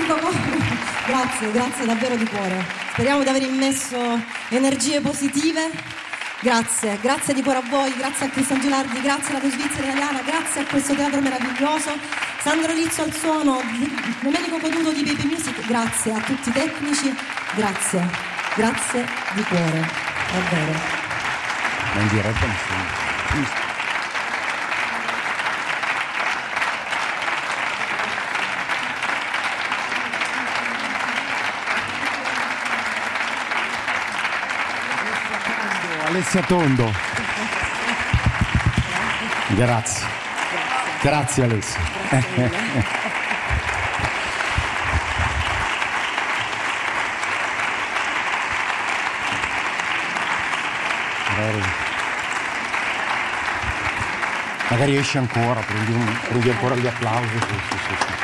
fantastico. Grazie davvero di cuore. Speriamo di aver immesso energie positive. Grazie di cuore a voi, grazie a Cristian Gilardi, grazie alla Svizzera Italiana, grazie a questo teatro meraviglioso. Sandro Rizzo al suono, Domenico Coduto di Baby Music, grazie a tutti i tecnici, grazie di cuore, davvero. Ma in diretta nessuno. Alessia Tondo. Grazie Alessia. Magari esci ancora, prendi ancora gli applausi. Sì.